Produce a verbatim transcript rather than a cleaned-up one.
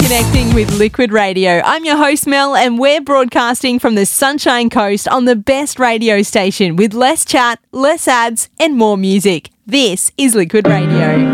Connecting with Liquid Radio. I'm your host, Mel, and we're broadcasting from the Sunshine Coast on the best radio station with less chat, less ads, and more music. This is Liquid Radio.